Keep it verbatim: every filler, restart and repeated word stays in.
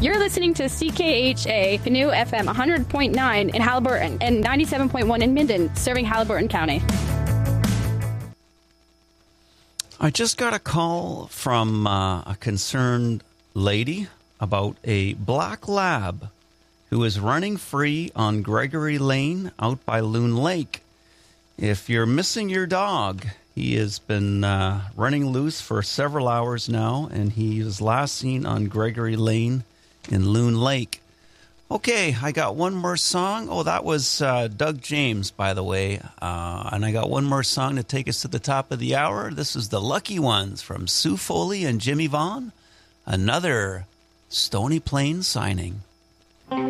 You're listening to C K H A Canoe F M one hundred point nine in Haliburton and ninety-seven point one in Minden, serving Haliburton County. I just got a call from uh, a concerned lady about a black lab who is running free on Gregory Lane out by Loon Lake. If you're missing your dog, he has been uh, running loose for several hours now, and he was last seen on Gregory Lane in Loon Lake. Okay, I got one more song. Oh, that was uh, Doug James, by the way. Uh, and I got one more song to take us to the top of the hour. This is The Lucky Ones from Sue Foley and Jimmy Vaughn. Another Stony Plain signing.